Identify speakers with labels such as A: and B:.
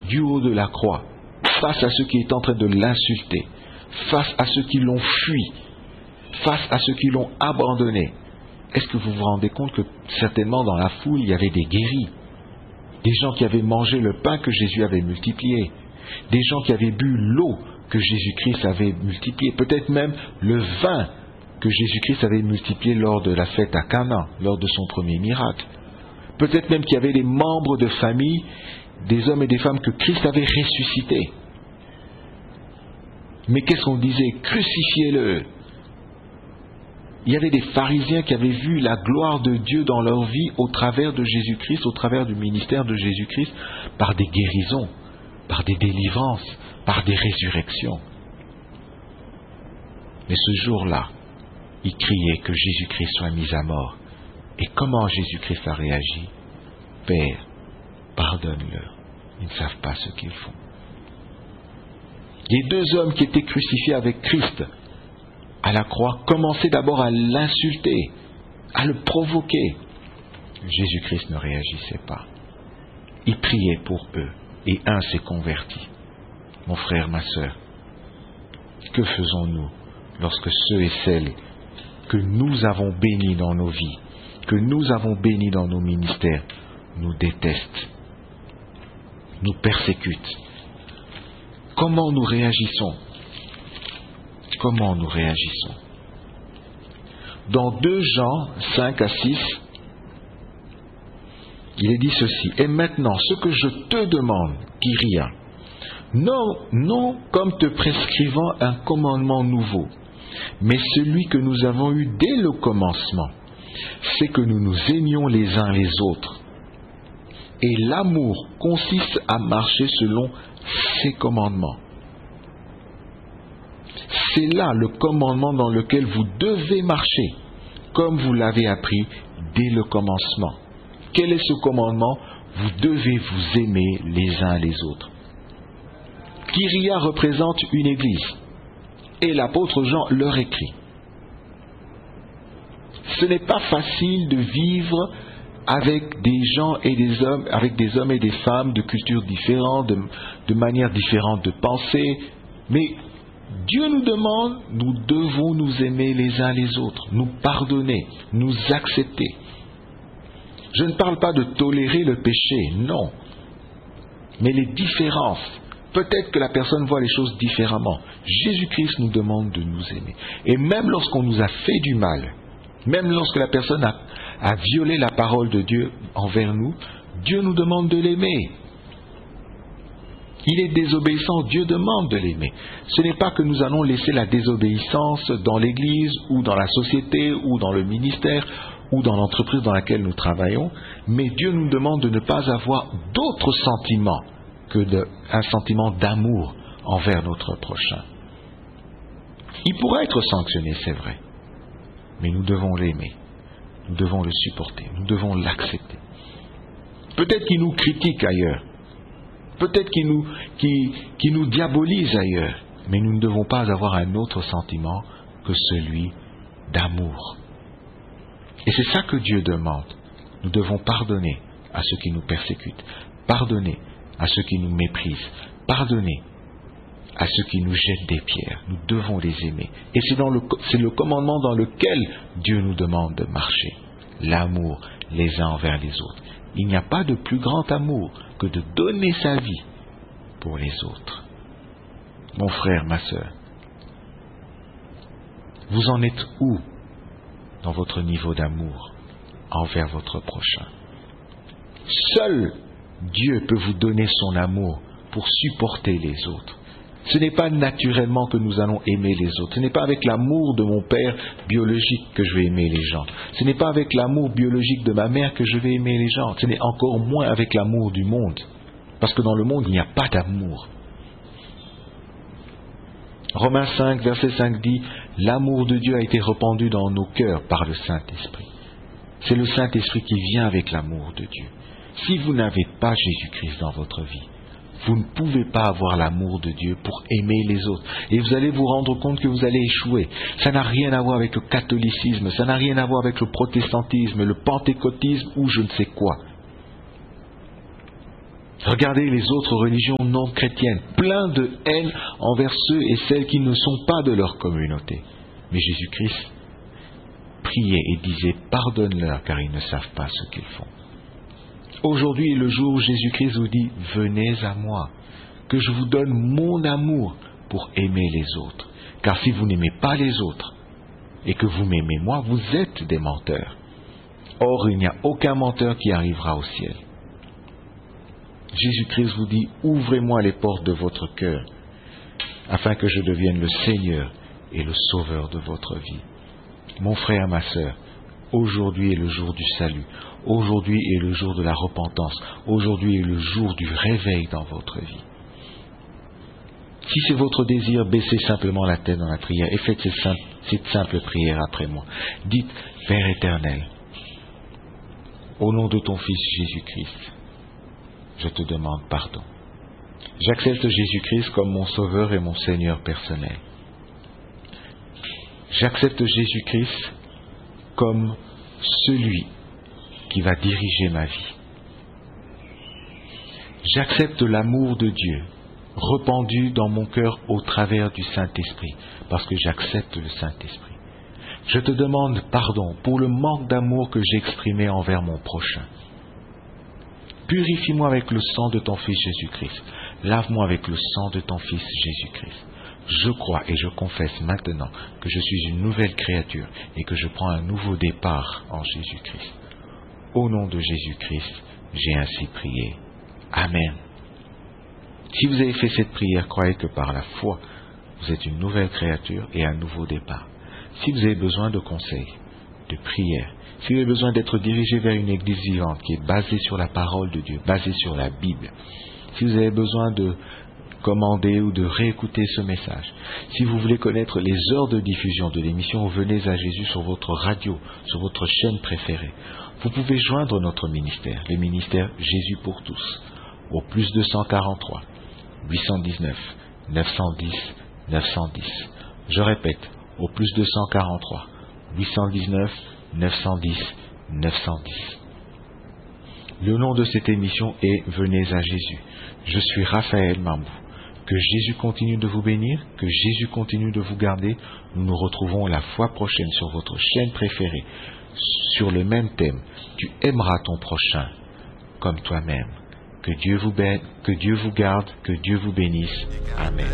A: du haut de la croix, face à ceux qui étaient en train de l'insulter, face à ceux qui l'ont fui, face à ceux qui l'ont abandonné, est-ce que vous vous rendez compte que certainement dans la foule, il y avait des guéris, des gens qui avaient mangé le pain que Jésus avait multiplié, des gens qui avaient bu l'eau que Jésus-Christ avait multipliée, peut-être même le vin que Jésus-Christ avait multiplié lors de la fête à Cana, lors de son premier miracle. Peut-être même qu'il y avait des membres de famille, des hommes et des femmes que Christ avait ressuscités. Mais qu'est-ce qu'on disait? Crucifiez-le. Il y avait des pharisiens qui avaient vu la gloire de Dieu dans leur vie au travers de Jésus-Christ, au travers du ministère de Jésus-Christ, par des guérisons, par des délivrances, par des résurrections. Mais ce jour-là, ils criaient que Jésus-Christ soit mis à mort. Et comment Jésus-Christ a réagi? Père, pardonne-leur, ils ne savent pas ce qu'ils font. Les deux hommes qui étaient crucifiés avec Christ à la croix commençaient d'abord à l'insulter, à le provoquer. Jésus-Christ ne réagissait pas. Il priait pour eux, et un s'est converti. Mon frère, ma sœur, que faisons-nous lorsque ceux et celles que nous avons bénis dans nos vies, que nous avons bénis dans nos ministères, nous détestent, nous persécutent? Comment nous réagissons? Comment nous réagissons? Dans 2 Jean 5 à 6, il est dit ceci: et maintenant, ce que je te demande, Kyria, non comme te prescrivant un commandement nouveau, mais celui que nous avons eu dès le commencement, c'est que nous nous aimions les uns les autres. Et l'amour consiste à marcher selon ses commandements. C'est là le commandement dans lequel vous devez marcher, comme vous l'avez appris dès le commencement. Quel est ce commandement? Vous devez vous aimer les uns les autres. Kyria représente une église, et l'apôtre Jean leur écrit. Ce n'est pas facile de vivre avec des gens et des hommes, avec des hommes et des femmes de cultures différentes, de manières différentes de penser, mais Dieu nous demande, nous devons nous aimer les uns les autres, nous pardonner, nous accepter. Je ne parle pas de tolérer le péché, non, mais les différences. Peut-être que la personne voit les choses différemment. Jésus-Christ nous demande de nous aimer. Et même lorsqu'on nous a fait du mal, même lorsque la personne a violé la parole de Dieu envers nous, Dieu nous demande de l'aimer. Il est désobéissant, Dieu demande de l'aimer. Ce n'est pas que nous allons laisser la désobéissance dans l'église ou dans la société ou dans le ministère ou dans l'entreprise dans laquelle nous travaillons, mais Dieu nous demande de ne pas avoir d'autres sentiments que un sentiment d'amour envers notre prochain. Il pourra être sanctionné, c'est vrai, mais nous devons l'aimer, nous devons le supporter, nous devons l'accepter. Peut-être qu'il nous critique ailleurs, peut-être qu'il nous diabolise ailleurs, mais nous ne devons pas avoir un autre sentiment que celui d'amour. Et c'est ça que Dieu demande. Nous devons pardonner à ceux qui nous persécutent, pardonner à ceux qui nous méprisent, pardonner à ceux qui nous jettent des pierres. Nous devons les aimer. Et c'est le commandement dans lequel Dieu nous demande de marcher. L'amour les uns envers les autres. Il n'y a pas de plus grand amour que de donner sa vie pour les autres. Mon frère, ma sœur, vous en êtes où dans votre niveau d'amour envers votre prochain? Seul Dieu peut vous donner son amour pour supporter les autres. Ce n'est pas naturellement que nous allons aimer les autres. Ce n'est pas avec l'amour de mon père biologique que je vais aimer les gens. Ce n'est pas avec l'amour biologique de ma mère que je vais aimer les gens. Ce n'est encore moins avec l'amour du monde. Parce que dans le monde, il n'y a pas d'amour. Romains 5, verset 5 dit « L'amour de Dieu a été répandu dans nos cœurs par le Saint-Esprit. » C'est le Saint-Esprit qui vient avec l'amour de Dieu. Si vous n'avez pas Jésus-Christ dans votre vie, vous ne pouvez pas avoir l'amour de Dieu pour aimer les autres. Et vous allez vous rendre compte que vous allez échouer. Ça n'a rien à voir avec le catholicisme, ça n'a rien à voir avec le protestantisme, le pentecôtisme ou je ne sais quoi. Regardez les autres religions non chrétiennes, plein de haine envers ceux et celles qui ne sont pas de leur communauté. Mais Jésus-Christ priait et disait « Pardonne-leur car ils ne savent pas ce qu'ils font ». Aujourd'hui est le jour où Jésus-Christ vous dit « Venez à moi, que je vous donne mon amour pour aimer les autres. Car si vous n'aimez pas les autres et que vous m'aimez moi, vous êtes des menteurs. Or, il n'y a aucun menteur qui arrivera au ciel. » Jésus-Christ vous dit « Ouvrez-moi les portes de votre cœur, afin que je devienne le Seigneur et le Sauveur de votre vie. » Mon frère, ma sœur, aujourd'hui est le jour du salut. Aujourd'hui est le jour de la repentance. Aujourd'hui est le jour du réveil dans votre vie. Si c'est votre désir, baissez simplement la tête dans la prière et faites cette simple prière après moi. Dites « Père éternel, au nom de ton Fils Jésus-Christ, je te demande pardon. J'accepte Jésus-Christ comme mon Sauveur et mon Seigneur personnel. J'accepte Jésus-Christ comme celui qui va diriger ma vie. J'accepte l'amour de Dieu répandu dans mon cœur au travers du Saint-Esprit, parce que j'accepte le Saint-Esprit. Je te demande pardon pour le manque d'amour que j'ai exprimé envers mon prochain. Purifie-moi avec le sang de ton Fils Jésus-Christ. Lave-moi avec le sang de ton Fils Jésus-Christ. Je crois et je confesse maintenant que je suis une nouvelle créature et que je prends un nouveau départ en Jésus-Christ. Au nom de Jésus-Christ, j'ai ainsi prié. Amen. Si vous avez fait cette prière, croyez que par la foi, vous êtes une nouvelle créature et un nouveau départ. Si vous avez besoin de conseils, de prières, si vous avez besoin d'être dirigé vers une église vivante qui est basée sur la parole de Dieu, basée sur la Bible, si vous avez besoin de commander ou de réécouter ce message, si vous voulez connaître les heures de diffusion de l'émission Venez à Jésus sur votre radio, sur votre chaîne préférée, vous pouvez joindre notre ministère, le ministère Jésus pour tous, au plus 243 819 910 910. Je répète, au plus 243 819 910 910. Le nom de cette émission est Venez à Jésus. Je suis Raphaël Mambou. Que Jésus continue de vous bénir, que Jésus continue de vous garder. Nous nous retrouvons la fois prochaine sur votre chaîne préférée, sur le même thème. Tu aimeras ton prochain comme toi-même. Que Dieu vous garde, que Dieu vous bénisse. Amen.